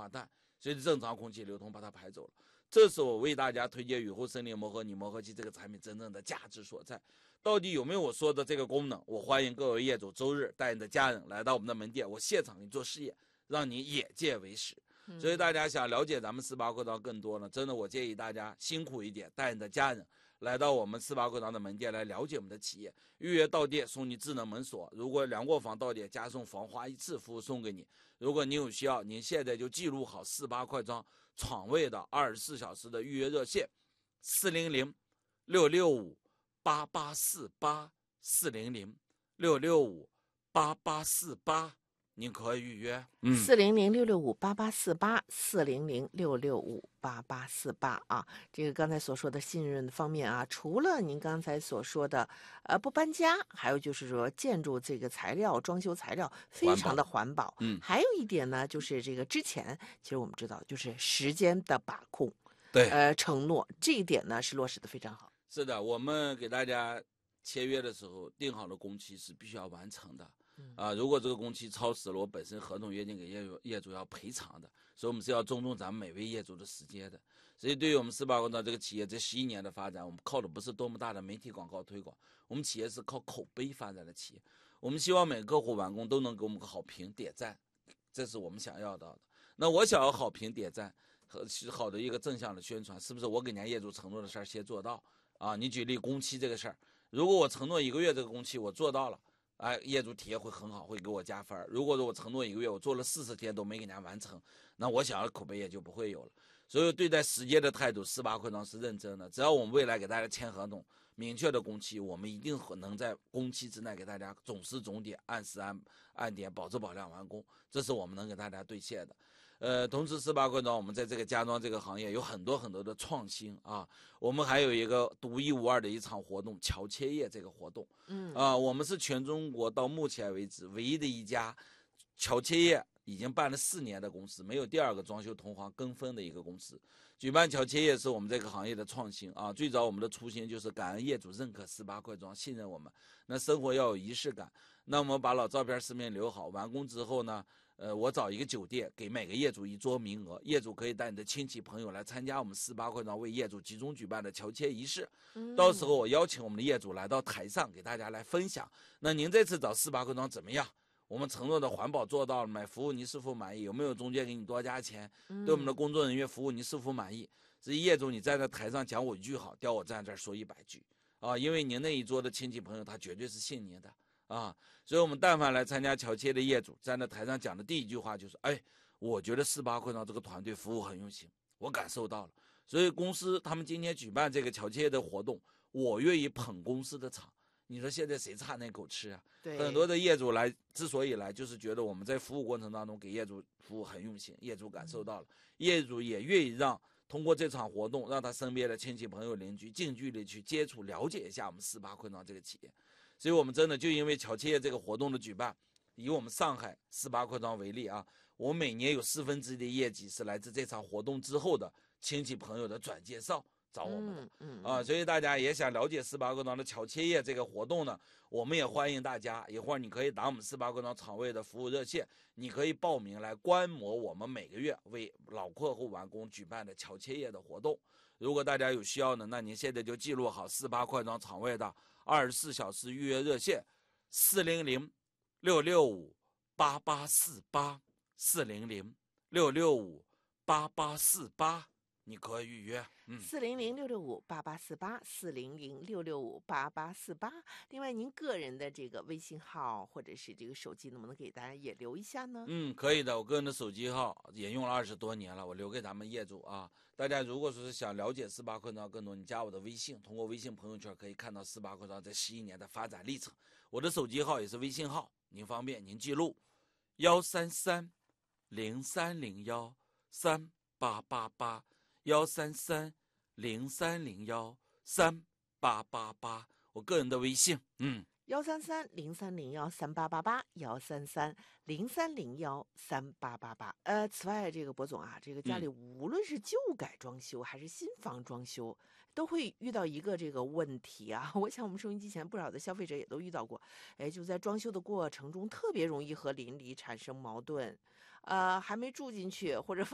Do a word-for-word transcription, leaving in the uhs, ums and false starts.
化氮，随着正常空气流通把它排走了。这是我为大家推荐雨后森林磨合拟磨合器这个产品真正的价值所在。到底有没有我说的这个功能？我欢迎各位业主周日带你的家人来到我们的门店，我现场给你做试验，让你眼见为实。所以大家想了解咱们四八扩张更多呢，真的我建议大家辛苦一点，带你的家人来到我们四八扩张的门店来了解我们的企业。预约到店送你智能门锁，如果两卧房到店加送防滑一次服务送给你。如果您有需要，您现在就记录好四八扩张床位的二十四小时的预约热线：四零零六六五八八四八四零零六六五八八四八。您可以预约， 嗯，四零零六六五八八四八，四零零六六五八八四八啊。这个刚才所说的信任方面啊，除了您刚才所说的，呃，不搬家，还有就是说建筑这个材料、装修材料非常的环保。 嗯， 还有一点呢，就是这个之前其实我们知道，就是时间的把控， 对， 呃，承诺这一点呢是落实的非常好。 是的，我们给大家签约的时候定好的工期是必须要完成的。啊，如果这个工期超时了，我本身合同约定给业主业主要赔偿的，所以我们是要尊重咱们每位业主的时间的。所以对于我们四八扩张这个企业这十一年的发展，我们靠的不是多么大的媒体广告推广，我们企业是靠口碑发展的企业。我们希望每个客户完工都能给我们个好评点赞，这是我们想要到的。那我想要好评点赞和好的一个正向的宣传，是不是我给人家业主承诺的事儿先做到啊？你举例工期这个事儿，如果我承诺一个月这个工期我做到了，哎，业主体验会很好，会给我加分。如果说我承诺一个月，我做了四十天都没给人家完成，那我想要口碑也就不会有了。所以对待时间的态度，四八扩张是认真的。只要我们未来给大家签合同，明确的工期，我们一定能在工期之内给大家总时总点、按时按按点、保质保量完工，这是我们能给大家兑现的。呃，同时四八扩张，我们在这个家装这个行业有很多很多的创新啊。我们还有一个独一无二的一场活动——乔切业这个活动。嗯啊，我们是全中国到目前为止唯一的一家乔切业已经办了四年的公司，没有第二个装修同行跟风的一个公司。举办乔切业是我们这个行业的创新啊。最早我们的初心就是感恩业主认可四八扩张，信任我们。那生活要有仪式感，那我们把老照片视频留好，完工之后呢？呃，我找一个酒店，给每个业主一桌名额，业主可以带你的亲戚朋友来参加我们四八扩张为业主集中举办的乔切仪式。嗯、到时候我邀请我们的业主来到台上，给大家来分享。那您这次找四八扩张怎么样？我们承诺的环保做到了没？服务你是否满意？有没有中介给你多加钱？嗯、对我们的工作人员服务你是否满意？至于业主，你站在台上讲我一句好，调我站这儿说一百句啊！因为您那一桌的亲戚朋友，他绝对是信您的。啊，所以我们但凡来参加乔切的业主，站在台上讲的第一句话就是：哎，我觉得四八扩张这个团队服务很用心，我感受到了。所以公司他们今天举办这个乔切的活动，我愿意捧公司的场。你说现在谁差那口吃啊？ 对， 很多的业主来，之所以来，就是觉得我们在服务过程当中给业主服务很用心，业主感受到了，业主也愿意让通过这场活动，让他身边的亲戚朋友邻居近距离去接触了解一下我们四八扩张这个企业。所以我们真的就因为乔切业这个活动的举办，以我们上海四八扩张为例啊，我们每年有四分之一的业绩是来自这场活动之后的亲戚朋友的转介绍找我们的。嗯嗯啊，所以大家也想了解四八扩张的乔切业这个活动呢，我们也欢迎大家，一会儿你可以打我们四八扩张场位的服务热线，你可以报名来观摩我们每个月为老客户完工举办的乔切业的活动。如果大家有需要呢，那您现在就记录好四八扩张场位的二十四小时预约热线：四零零六六五八八四八，四零零六六五八八四八。你可以预约， 嗯，四零零六六五八八四八，四零零六六五八八四八。另外，您个人的这个微信号或者是这个手机，能不能给大家也留一下呢？ 嗯，可以的。我个人的手机号也用了二十多年了，我留给咱们业主啊。大家如果说是想了解四八扩张更多，你加我的微信，通过微信朋友圈可以看到四八扩张这十一年的发展历程。我的手机号也是微信号，您方便您记录：幺三三零三零幺三八八八。幺三三零三零幺三八八八，我个人的微信，嗯， 幺三三零三零幺三八八八，幺三三零三零幺三八八八。呃，此外，这个博总啊，这个家里无论是旧改装修还是新房装修，嗯、都会遇到一个这个问题啊。我想我们收音机前不少的消费者也都遇到过，哎，就在装修的过程中特别容易和邻里产生矛盾，呃，还没住进去或者